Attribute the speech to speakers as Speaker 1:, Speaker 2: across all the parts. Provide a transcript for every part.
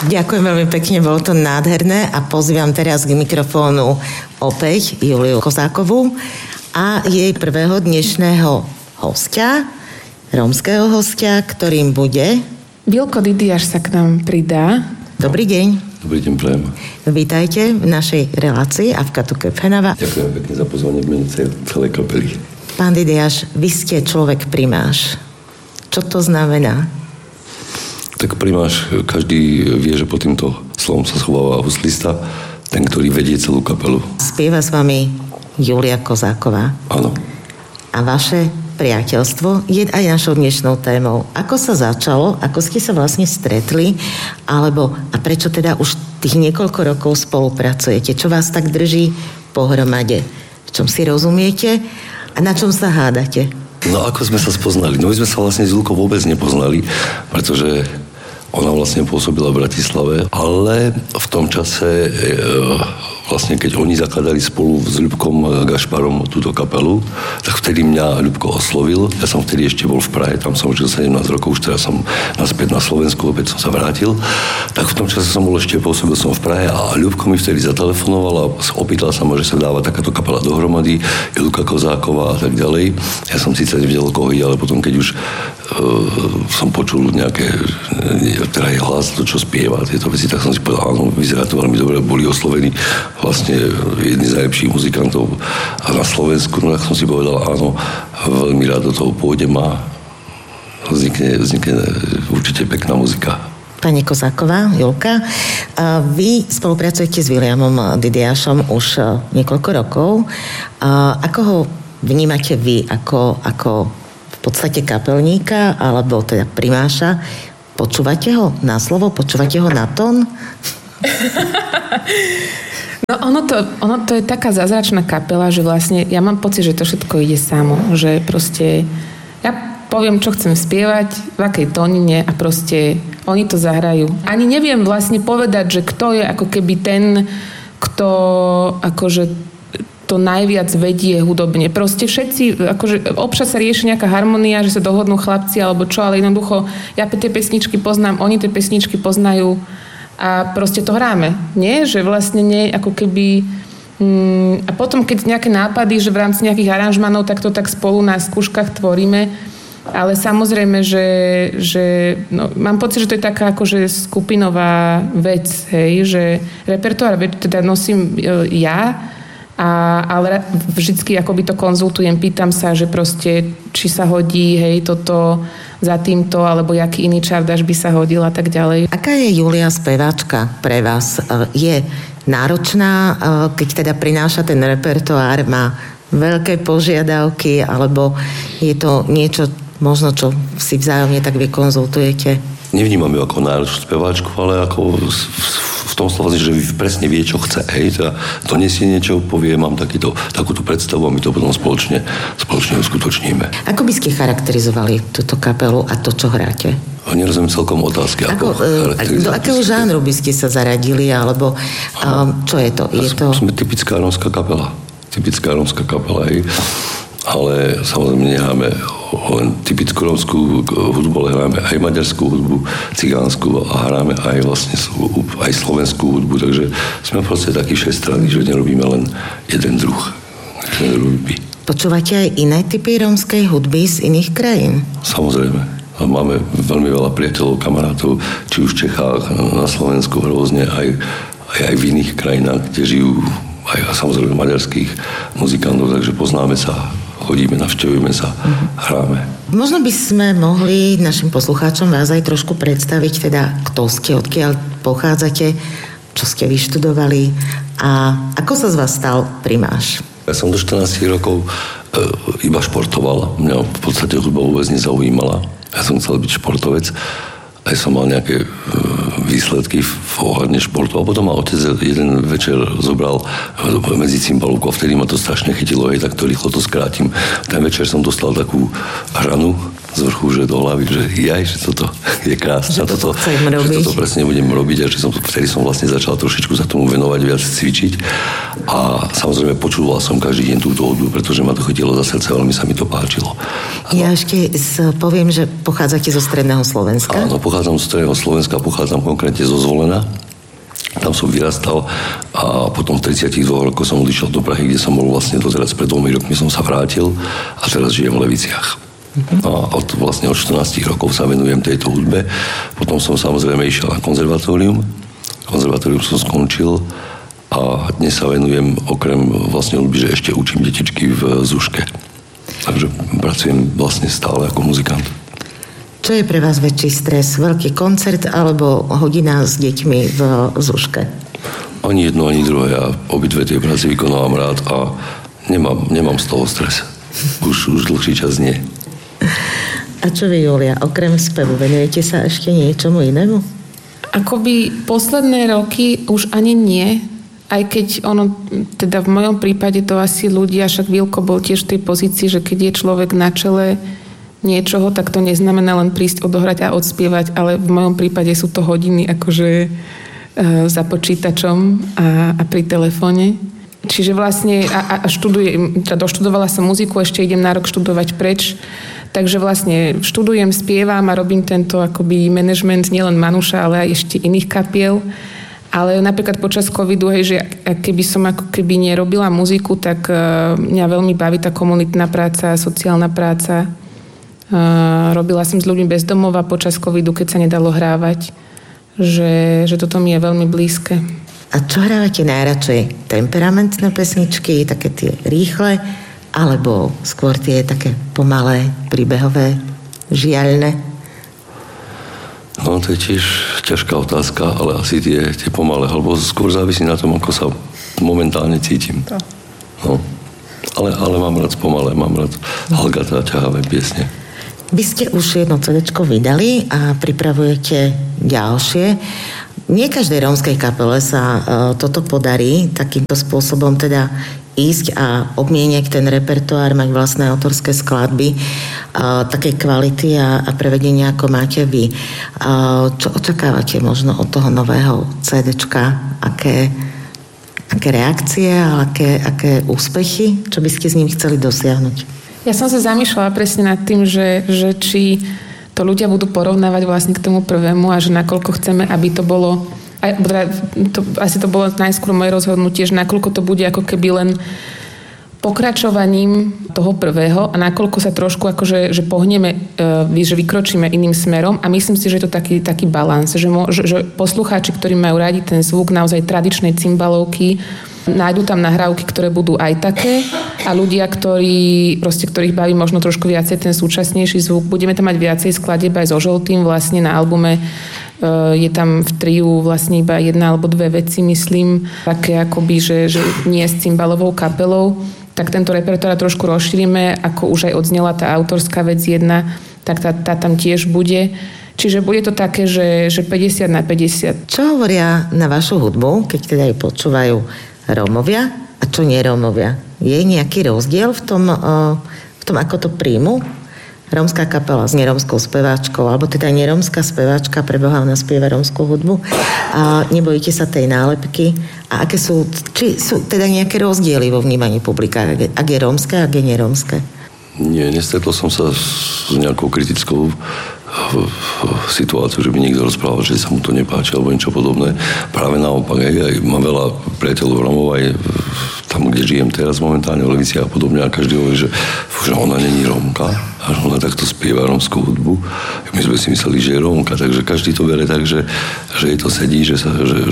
Speaker 1: Ďakujem veľmi pekne, bolo to nádherné a pozývam teraz k mikrofónu opäť Juliu Kozákovú a jej prvého dnešného hostia, rómskeho hostia, ktorým bude...
Speaker 2: Vilko Didiáš sa k nám pridá.
Speaker 1: Dobrý deň.
Speaker 3: Dobrý deň, prajem.
Speaker 1: Vítajte v našej relácii Avka Tuke Fenava.
Speaker 3: Ďakujem pekne za pozvanie v mene celej kapely.
Speaker 1: Pán Didiáš, vy ste človek primáš. Čo to znamená?
Speaker 3: Tak primáš, každý vie, že pod týmto slovom sa schováva huslista, ten, ktorý vedie celú kapelu.
Speaker 1: Spieva s vami Julia Kozáková.
Speaker 3: Áno.
Speaker 1: A vaše priateľstvo je aj našou dnešnou témou. Ako sa začalo, ako ste sa vlastne stretli, alebo a prečo teda už tých niekoľko rokov spolupracujete? Čo vás tak drží pohromade? V čom si rozumiete a na čom sa hádate?
Speaker 3: No ako sme sa spoznali? No my sme sa vlastne s Julkou vôbec nepoznali, pretože ona vlastne pôsobila v Bratislave, ale v tom čase, vlastne keď oni zakladali spolu s Ľubkom Gašparom túto kapelu, tak vtedy mňa Ľubko oslovil. Ja som vtedy ešte bol v Prahe, tam som žil 17 rokov, už teraz som naspäť na Slovensku, opäť som sa vrátil. Tak v tom čase som bol ešte, pôsobil som v Prahe a Ľubko mi vtedy zatelefonoval a opýtal sa ma, že sa dáva takáto kapela dohromady, Julka Kozáková a tak ďalej. Ja som síce nevedel, koho ide, ale potom, keď už som počul nejaké teda je hlas, to čo spieva, tieto veci, tak som si povedal, áno, vyzerá to veľmi dobre, boli oslovení vlastne jedni z najlepších muzikantov a na Slovensku, no tak som si povedal, áno, veľmi rád do toho pôjdem a vznikne určite pekná muzika.
Speaker 1: Pani Kozáková, Julka, vy spolupracujete s Williamom Didiášom už niekoľko rokov. Ako ho vnímate vy ako v podstate kapelníka alebo teda primáša? Počúvate ho na slovo? Počúvate ho na tón?
Speaker 2: No ono to je taká zázračná kapela, že vlastne ja mám pocit, že to všetko ide samo. Že proste ja poviem, čo chcem spievať, v akej tónine a proste oni to zahrajú. Ani neviem vlastne povedať, že kto je ako keby ten, kto akože to najviac vedie hudobne. Proste všetci, akože občas sa rieši nejaká harmonia, že sa dohodnú chlapci alebo čo, ale jednoducho ja tie pesničky poznám, oni tie pesničky poznajú a proste to hráme. Nie? Že vlastne nie ako keby... a potom, keď nejaké nápady, že v rámci nejakých aranžmanov, tak to tak spolu na skúškach tvoríme. Ale samozrejme, že no, mám pocit, že to je taká akože skupinová vec, hej, že repertoár teda nosím ja, ale vždycky akoby to konzultujem, pýtam sa, že proste či sa hodí, hej, toto za týmto, alebo jaký iný čardáš by sa hodil a tak ďalej.
Speaker 1: Aká je Julia speváčka pre vás? Je náročná, keď teda prináša ten repertoár, má veľké požiadavky, alebo je to niečo možno, čo si vzájomne tak vykonzultujete?
Speaker 3: Nevnímam ju ako náročnú speváčku, ale ako v tom slova, že presne vie, čo chce. Hej, teda donesie niečo, povie, mám takúto predstavu a my to potom spoločne uskutočníme.
Speaker 1: Ako by ste charakterizovali túto kapelu a to, čo hráte?
Speaker 3: Nerozumiem celkom otázky.
Speaker 1: Do akého žánru by ste sa zaradili, alebo čo je to?
Speaker 3: Sme typická rómska kapela. Hej. Ale samozrejme nehráme len typickú rómskú hudbu, ale hráme aj maďarskú hudbu, cigánsku a hráme aj vlastne aj slovenskú hudbu, takže sme proste takí všestranní, že nerobíme len jeden druh hudby.
Speaker 1: Počúvate aj iné typy rómskej hudby z iných krajín?
Speaker 3: Samozrejme. Máme veľmi veľa priateľov, kamarátov, či už v Čechách, na Slovensku hrozne, aj v iných krajinách, kde žijú aj samozrejme maďarských muzikantov, takže poznáme sa, chodíme, navštevujeme sa, hráme.
Speaker 1: Možno by sme mohli našim poslucháčom vás aj trošku predstaviť, teda kto ste, odkiaľ pochádzate, čo ste vyštudovali a ako sa z vás stal primáš?
Speaker 3: Ja som do 14 rokov iba športoval. Mňa v podstate hudba vôbec nezaujímala. Ja som chcel byť športovec. Aj som mal nejaké výsledky v ohľadne športu. A potom ma otec jeden večer zobral medzi cymbalovku a vtedy ma to strašne chytilo, tak to rýchlo to skrátim. Ten večer som dostal takú hranu z vrchu, že do hlavy, že že toto je krásne.
Speaker 1: Že toto chcem robiť.
Speaker 3: Že toto presne budem robiť a že vtedy som vlastne začal trošičku sa tomu venovať, viac cvičiť. A samozrejme počúval som každý deň túto hudbu, pretože ma to chytilo za srdce, veľmi sa mi to páčilo.
Speaker 1: Ja ešte poviem, že pochádzate zo stredného Slovenska.
Speaker 3: Áno, pochádzam zo stredného Slovenska, pochádzam konkrétne zo Zvolena. Tam som vyrastal a potom v 32 rokoch som odišiel do Prahy, kde som bol vlastne doteraz pred 2 rokmi som sa vrátil a teraz žijem v Leviciach. A vlastne od 14 rokov sa venujem tejto hudbe. Potom som samozrejme išiel na konzervatórium. Konzervatórium som skončil a dnes sa venujem okrem vlastne hudby, že ešte učím detičky v Zuške. Takže pracujem vlastne stále ako muzikant.
Speaker 1: Čo je pre vás väčší stres? Veľký koncert alebo hodina s deťmi v Zuške?
Speaker 3: Ani jedno, ani druhé. Ja obidve tie práce vykonávam rád a nemám z toho stres. Už dlhší čas nie.
Speaker 1: A čo vy, Julia, okrem spevu, venujete sa ešte niečomu inému?
Speaker 2: Akoby posledné roky už ani nie, aj keď ono, teda v mojom prípade to asi ľudia, však Vilko bol tiež v tej pozícii, že keď je človek na čele niečoho, tak to neznamená len prísť odohrať a odspievať, ale v mojom prípade sú to hodiny akože za počítačom a pri telefóne. Čiže vlastne doštudovala som muziku, ešte idem na rok študovať preč. Takže vlastne študujem, spievam a robím tento akoby management nielen Manuša, ale aj ešte iných kapiel. Ale napríklad počas covidu, že keby som ako keby nerobila muziku, tak mňa veľmi baví tá komunitná práca, sociálna práca. Robila som s ľuďmi bez domova počas covidu, keď sa nedalo hrávať. Že toto mi je veľmi blízke.
Speaker 1: A čo hrávate najradšej? Temperamentné pesničky, také tie rýchle, alebo skôr tie také pomalé, príbehové, žiaľné?
Speaker 3: No, to je tiež ťažká otázka, ale asi tie pomalé, alebo skôr závisí na tom, ako sa momentálne cítim. No. Ale mám rád pomalé, mám rád halgaté a ťahavé piesne.
Speaker 1: Vy ste už jedno CD-čko vydali a pripravujete ďalšie. Nie každej rómskej kapele sa toto podarí takýmto spôsobom teda ísť a obmieniať ten repertoár, mať vlastné autorské skladby takej kvality a prevedenia, ako máte vy. Čo očakávate možno od toho nového CD-čka? Aké reakcie a aké úspechy? Čo by ste s ním chceli dosiahnuť?
Speaker 2: Ja som sa zamýšľala presne nad tým, že či to ľudia budú porovnávať vlastne k tomu prvému a že nakoľko chceme, aby to bolo asi to bolo najskôr moje rozhodnutie, že nakoľko to bude ako keby len pokračovaním toho prvého a nakoľko sa trošku akože že pohneme, že vykročíme iným smerom a myslím si, že je to taký balans, že poslucháči, ktorí majú radi ten zvuk naozaj tradičnej cymbalovky, nájdú tam nahrávky, ktoré budú aj také a ľudia, ktorých baví možno trošku viacej ten súčasnejší zvuk. Budeme tam mať viacej skladieb aj so Žoltým vlastne na albume. Je tam v triu vlastne iba jedna alebo dve veci, myslím, také akoby, že nie s cymbalovou kapelou. Tak tento repertoár trošku rozšírime, ako už aj odznela tá autorská vec jedna, tak tá tam tiež bude. Čiže bude to také, že 50/50.
Speaker 1: Čo hovoria na vašu hudbu, keď teda ju počúvajú Rómovia a čo nie Rómovia? Je nejaký rozdiel v tom, ako to príjmu? Rómska kapela s nerómskou speváčkou, alebo teda nerómska speváčka preboha ona spieva rómskú hudbu. A nebojíte sa tej nálepky? A či sú teda nejaké rozdiely vo vnímaní publika, ak je rómske, ak je nerómske?
Speaker 3: Nie, nestretol som sa s nejakou kritickou situáciu, že by niekto rozprával, že sa mu to nepáči alebo niečo podobné. Práve naopak, aj mám veľa priateľov Rómov aj tam, kde žijem teraz momentálne v Leviciach a podobne a každý hovorí, že ona není Rómka a že ona takto spieva rómskú hudbu. My sme si mysleli, že je Rómka, takže každý to berie tak, že jej to sedí, že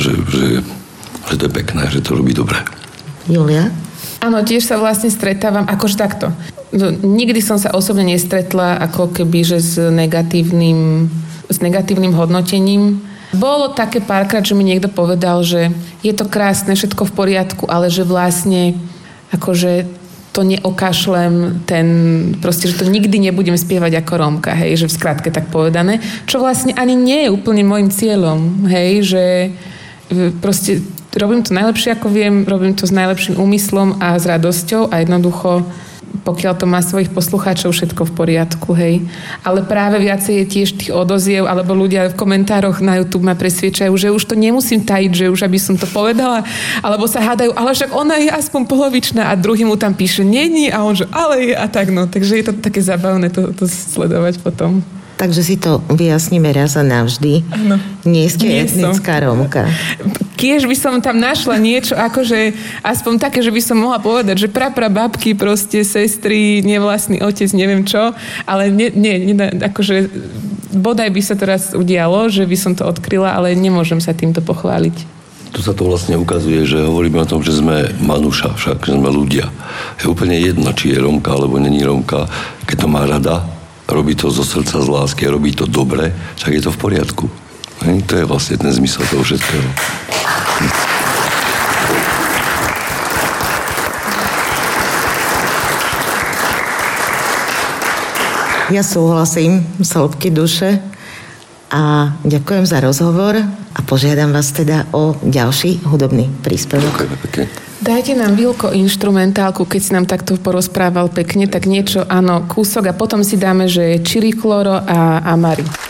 Speaker 3: to je pekné, že to robí dobre.
Speaker 1: Julia?
Speaker 2: Áno, tiež sa vlastne stretávam akože takto. Nikdy som sa osobne nestretla ako keby, že s negatívnym hodnotením. Bolo také párkrát, že mi niekto povedal, že je to krásne, všetko v poriadku, ale že vlastne akože to neokašlem, proste, že to nikdy nebudem spievať ako Rómka, hej, že v skratke tak povedané, čo vlastne ani nie je úplne môjim cieľom, hej, že proste robím to najlepšie, ako viem, robím to s najlepším úmyslom a s radosťou a jednoducho pokiaľ to má svojich poslucháčov, všetko v poriadku, hej. Ale práve viacej je tiež tých odoziev, alebo ľudia v komentároch na YouTube ma presviečajú, že už to nemusím tajiť, že už aby som to povedala, alebo sa hádajú, ale však ona je aspoň polovičná a druhý mu tam píše, nie, a on že, ale je a tak, no. Takže je to také zabavné to sledovať potom.
Speaker 1: Takže si to vyjasníme raz a navždy.
Speaker 2: Áno.
Speaker 1: Nie ste etnická Rómka.
Speaker 2: Kiež by som tam našla niečo, akože aspoň také, že by som mohla povedať, že praprababky, proste sestry, nevlastný otec, neviem čo, ale nie, akože bodaj by sa to raz udialo, že by som to odkryla, ale nemôžem sa týmto pochváliť.
Speaker 3: Tu sa to vlastne ukazuje, že hovoríme o tom, že sme manuša, však, že sme ľudia. Je úplne jedno, či je Rómka, alebo není Rómka, keď to má rada, robí to zo srdca, z lásky, robí to dobre, však je to v poriadku. To je vlastne ten zmysel toho všetkého.
Speaker 1: Ja súhlasím z hĺbky duše a ďakujem za rozhovor a požiadam vás teda o ďalší hudobný príspevok.
Speaker 2: Dajte nám, Vilko, inštrumentálku, keď si nám takto porozprával pekne, tak niečo, áno, kúsok a potom si dáme, že Chirikloro a Amari.